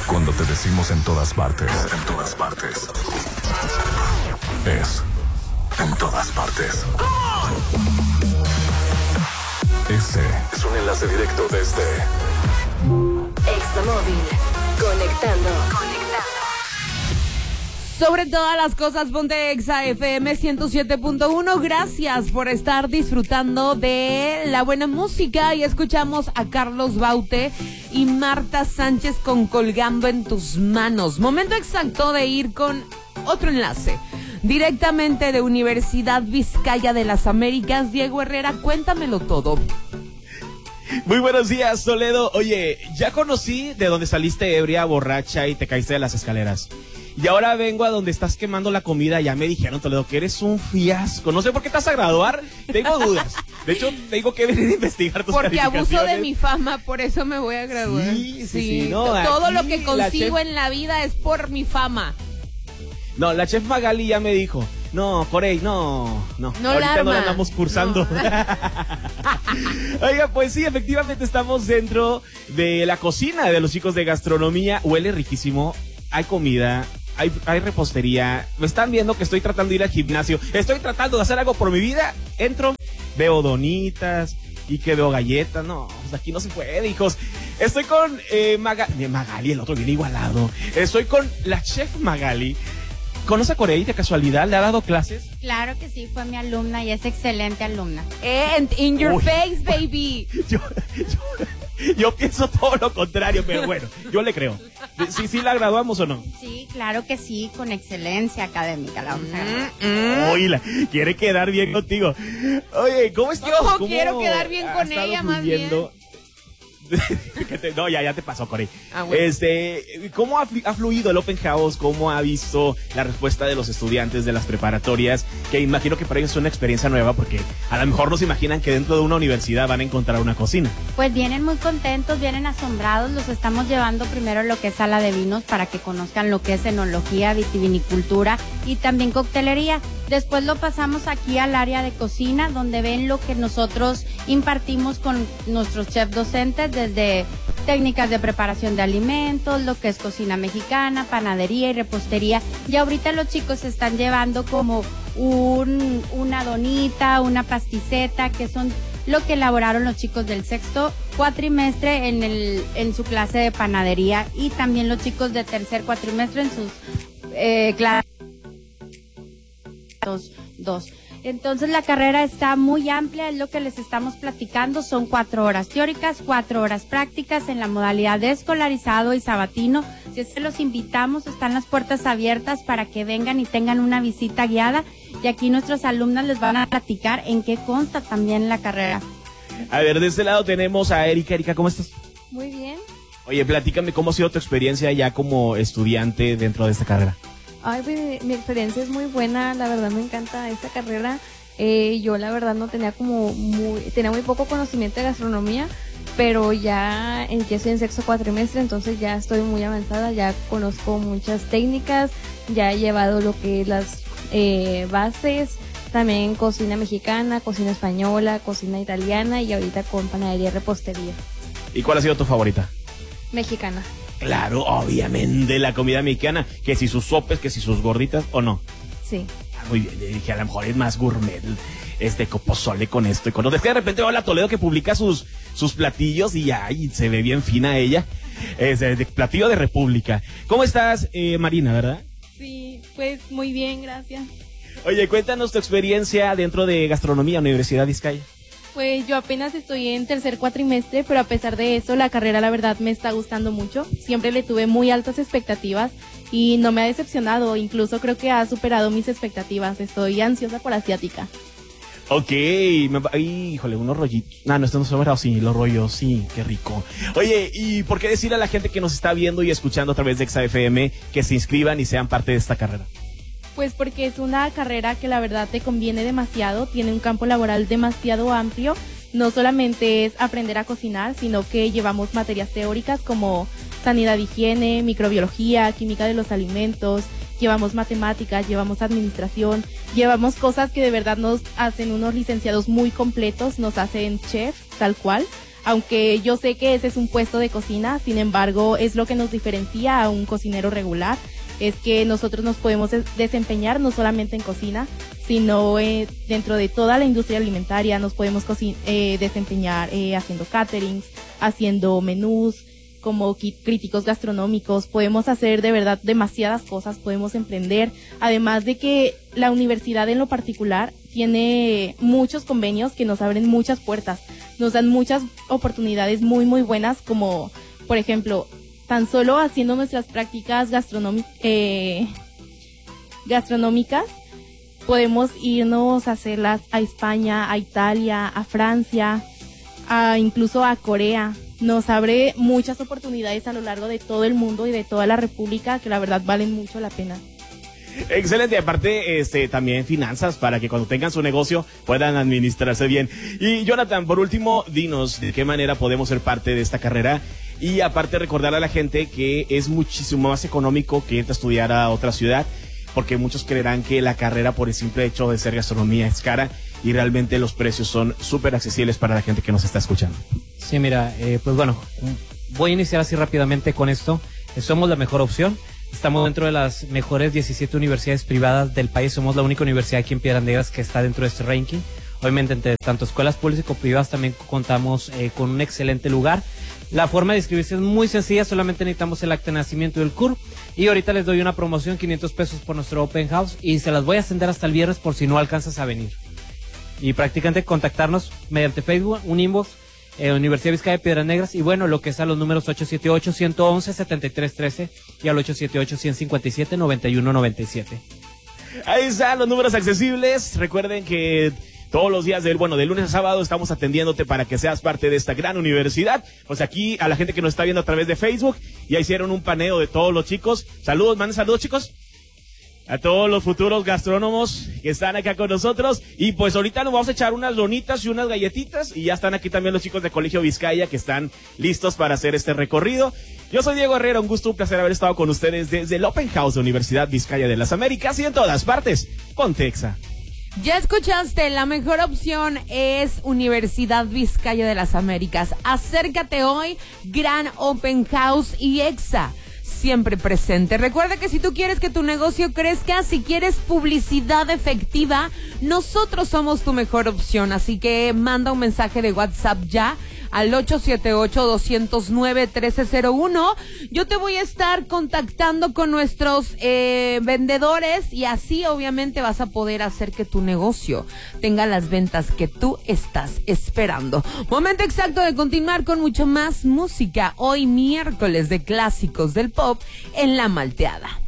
Cuando te decimos en todas partes, es en todas partes. Ese es un enlace directo desde Examóvil. Conectando. Sobre todas las cosas, ponte Exa FM 107.1. Gracias por estar disfrutando de la buena música. Y escuchamos a Carlos Baute y Marta Sánchez con Colgando en tus manos. Momento exacto de ir con otro enlace. Directamente de Universidad Vizcaya de las Américas, Diego Herrera, cuéntamelo todo. Muy buenos días, Toledo. Oye, ya conocí de donde saliste ebria, borracha y te caíste de las escaleras. Y ahora vengo a donde estás quemando la comida. Ya me dijeron, Toledo, que eres un fiasco. No sé por qué te vas a graduar. Tengo dudas. De hecho, tengo que venir a investigar tus calificaciones. Porque abuso de mi fama, por eso me voy a graduar. Sí. No, todo lo que consigo en la vida es por mi fama. No, la chef Magali ya me dijo, no, Corey, no. Ahorita no la andamos cursando. No. Oiga, pues sí, efectivamente estamos dentro de la cocina de los chicos de gastronomía. Huele riquísimo, hay comida, hay repostería. Me están viendo que estoy tratando de ir al gimnasio. Estoy tratando de hacer algo por mi vida. Entro, veo donitas y que veo galletas. No, pues aquí no se puede, hijos. Estoy con Magali, el otro viene igualado. Estoy con la chef Magali. ¿Conoce a Corey de casualidad? ¿Le ha dado clases? Claro que sí, fue mi alumna y es excelente alumna. And in your face, baby. Yo pienso todo lo contrario, pero bueno, yo le creo. ¿Sí la graduamos o no? Sí, claro que sí, con excelencia académica la vamos a graduar. Oye, quiere quedar bien contigo. Oye, ¿cómo estás? Yo quiero quedar bien con ella, más bien. No, ya te pasó, Corey. Bueno. ¿Cómo ha fluido el Open House? ¿Cómo ha visto la respuesta de los estudiantes de las preparatorias? Que imagino que para ellos es una experiencia nueva, porque a lo mejor no se imaginan que dentro de una universidad van a encontrar una cocina. Pues vienen muy contentos, vienen asombrados. Los estamos llevando primero lo que es sala de vinos para que conozcan lo que es enología, vitivinicultura y también coctelería. Después lo pasamos aquí al área de cocina, donde ven lo que nosotros impartimos con nuestros chefs docentes, desde técnicas de preparación de alimentos, lo que es cocina mexicana, panadería y repostería. Y ahorita los chicos se están llevando como una donita, una pasticeta, que son lo que elaboraron los chicos del sexto cuatrimestre en su clase de panadería, y también los chicos de tercer cuatrimestre en sus clases 2. Entonces la carrera está muy amplia, es lo que les estamos platicando. Son 4 horas teóricas, 4 horas prácticas en la modalidad de escolarizado y sabatino. Si es que los invitamos, están las puertas abiertas para que vengan y tengan una visita guiada, y aquí nuestros alumnos les van a platicar en qué consta también la carrera. A ver, de este lado tenemos a Erika. Erika, ¿cómo estás? Muy bien. Oye, platícame cómo ha sido tu experiencia ya como estudiante dentro de esta carrera. Ay, pues, mi experiencia es muy buena, la verdad me encanta esta carrera. Yo la verdad no tenía tenía muy poco conocimiento de gastronomía, pero ya estoy en sexto cuatrimestre, entonces ya estoy muy avanzada, ya conozco muchas técnicas, ya he llevado lo que es las bases, también cocina mexicana, cocina española, cocina italiana, y ahorita con panadería y repostería. ¿Y cuál ha sido tu favorita? Mexicana. Claro, obviamente la comida mexicana, que si sus sopes, que si sus gorditas, ¿o no? Sí. Muy bien, dije, a lo mejor es más gourmet, pozole con esto y con otro. Es que de repente veo a la Toledo que publica sus platillos y ay, se ve bien fina ella. Es de platillo de República. ¿Cómo estás, Marina, verdad? Sí, pues muy bien, gracias. Oye, cuéntanos tu experiencia dentro de gastronomía, Universidad Vizcaya. Pues yo apenas estoy en tercer cuatrimestre, pero a pesar de eso, la carrera la verdad me está gustando mucho. Siempre le tuve muy altas expectativas y no me ha decepcionado, incluso creo que ha superado mis expectativas. Estoy ansiosa por asiática. Ok, híjole, unos rollitos. No, esto no se ha sí, los rollos, sí, qué rico. Oye, ¿y por qué decirle a la gente que nos está viendo y escuchando a través de Exa FM que se inscriban y sean parte de esta carrera? Pues porque es una carrera que la verdad te conviene demasiado, tiene un campo laboral demasiado amplio. No solamente es aprender a cocinar, sino que llevamos materias teóricas como sanidad, higiene, microbiología, química de los alimentos, llevamos matemáticas, llevamos administración, llevamos cosas que de verdad nos hacen unos licenciados muy completos, nos hacen chef, tal cual. Aunque yo sé que ese es un puesto de cocina, sin embargo, es lo que nos diferencia a un cocinero regular, es que nosotros nos podemos desempeñar no solamente en cocina, sino dentro de toda la industria alimentaria. Nos podemos desempeñar haciendo caterings, haciendo menús, como críticos gastronómicos. Podemos hacer de verdad demasiadas cosas, podemos emprender, además de que la universidad en lo particular tiene muchos convenios que nos abren muchas puertas, nos dan muchas oportunidades muy muy buenas, como por ejemplo, tan solo haciendo nuestras prácticas gastronómicas, podemos irnos a hacerlas a España, a Italia, a Francia, incluso a Corea. Nos abre muchas oportunidades a lo largo de todo el mundo y de toda la República que la verdad valen mucho la pena. Excelente, aparte también finanzas para que cuando tengan su negocio puedan administrarse bien. Y Jonathan, por último, dinos de qué manera podemos ser parte de esta carrera y aparte recordar a la gente que es muchísimo más económico que irte a estudiar a otra ciudad, porque muchos creerán que la carrera por el simple hecho de ser gastronomía es cara y realmente los precios son súper accesibles para la gente que nos está escuchando. Sí, mira, pues bueno, voy a iniciar así rápidamente con esto. Somos la mejor opción. Estamos dentro de las mejores 17 universidades privadas del país. Somos la única universidad aquí en Piedras Negras que está dentro de este ranking. Obviamente, entre tanto escuelas públicas como privadas, también contamos con un excelente lugar. La forma de inscribirse es muy sencilla, solamente necesitamos el acta de nacimiento y el CUR. Y ahorita les doy una promoción, 500 pesos por nuestro Open House, y se las voy a extender hasta el viernes por si no alcanzas a venir. Y prácticamente contactarnos mediante Facebook, un inbox, Universidad Vizcaya de Piedras Negras, y bueno, lo que es a los números 878-111-7313 y al 878-157-9197. Ahí están los números accesibles. Recuerden que todos los días de lunes a sábado estamos atendiéndote para que seas parte de esta gran universidad. Pues aquí a la gente que nos está viendo a través de Facebook, ya hicieron un paneo de todos los chicos. Saludos, manden saludos, chicos. A todos los futuros gastrónomos que están acá con nosotros. Y pues ahorita nos vamos a echar unas donitas y unas galletitas. Y ya están aquí también los chicos de Colegio Vizcaya que están listos para hacer este recorrido. Yo soy Diego Herrera, un gusto, un placer haber estado con ustedes desde el Open House de Universidad Vizcaya de las Américas y en todas partes. Ponte Exa. Ya escuchaste, la mejor opción es Universidad Vizcaya de las Américas. Acércate hoy, gran Open House y Exa. Siempre presente. Recuerda que si tú quieres que tu negocio crezca, si quieres publicidad efectiva, nosotros somos tu mejor opción. Así que manda un mensaje de WhatsApp ya al 878-209-1301. Yo te voy a estar contactando con nuestros vendedores y así obviamente vas a poder hacer que tu negocio tenga las ventas que tú estás esperando. Momento exacto de continuar con mucho más música. Hoy miércoles de clásicos del pop en La Malteada.